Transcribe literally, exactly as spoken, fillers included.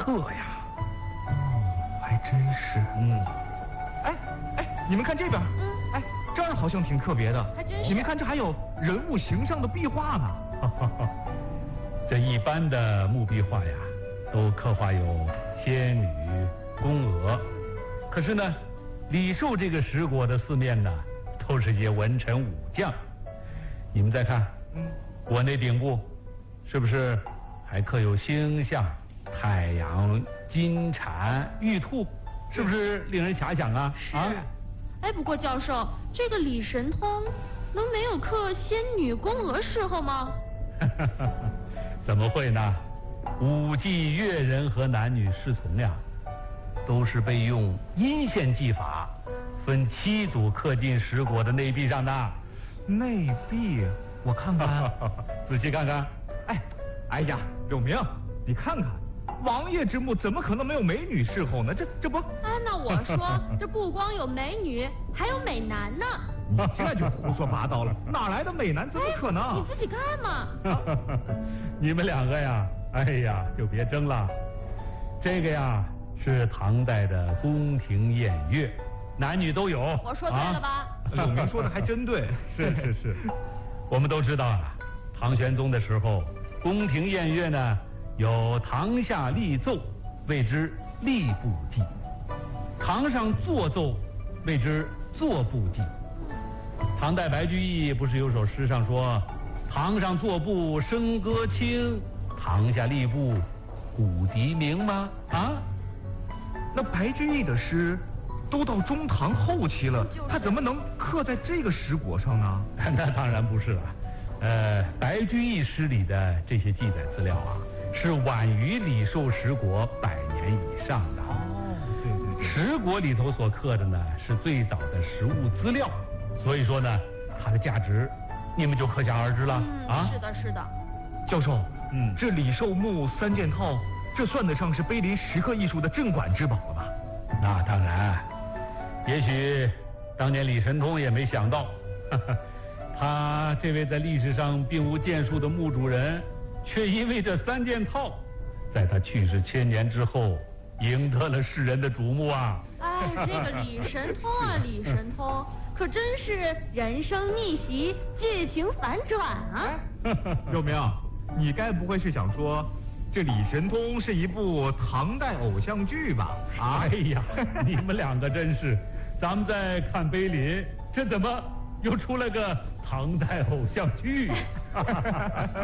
刻呀。哦，还真是。嗯。哎哎，你们看这边。嗯。哎，这儿好像挺特别的。 还真是。 你们看，这还有人物形象的壁画呢。 这一般的木壁画呀，都刻画有仙女、宫娥。可是呢，李寿这个十国的四面呢，都是些文臣武将。你们再看，嗯，国内顶部是不是还刻有星象、太阳、金蝉、玉兔？是不是令人遐想啊？ 是。 啊， 哎，不过教授，这个李神通能没有刻仙女、宫娥侍候吗？ 怎么会呢？五季乐人和男女侍从呀，都是被用阴线技法分七组刻进石椁的内壁上的。 内壁，我看看， 仔细看看。 哎，哎呀，有明，你看看，王爷之墓怎么可能没有美女侍候呢？这这不…… 啊，那我说，这不光有美女，还有美男呢。 你这就胡说八道了，哪来的美男？怎么可能？ 哎、你自己看嘛。 你们两个呀，哎呀，就别争了。这个呀，是唐代的宫廷宴乐，男女都有。 我说对了吧？ 啊、柳明说的还真对。 是是是，我们都知道啊，唐玄宗的时候，宫廷宴乐呢有堂下立奏，谓之立部祭；堂上作奏，谓之作部祭。唐代白居易不是有首诗上说：“堂上作步笙歌清，堂下立步鼓笛鸣”吗？啊？ 那白居易的诗都到中唐后期了，他怎么能刻在这个石椁上呢？ 那当然不是了。呃，白居易诗里的这些记载资料啊，是晚于李寿石椁百年以上的。 哦，对对对。 石椁里头所刻的呢，是最早的实物资料。所以说呢，它的价值你们就可想而知了。 嗯、 啊， 是的，是的。 教授， 嗯， 这李寿墓三件套，这算得上是碑林石刻艺术的镇馆之宝了吧？ 那当然，也许当年李神通也没想到，呵呵，他这位在历史上并无建树的墓主人，却因为这三件套，在他去世千年之后，赢得了世人的瞩目啊！ 哎，这个李神通啊，李神通。可真是人生逆袭，剧情反转啊！ 有明，你该不会是想说，这李神通是一部唐代偶像剧吧？ 啊、哎呀，你们两个真是，咱们在看碑林，这怎么又出来个唐代偶像剧？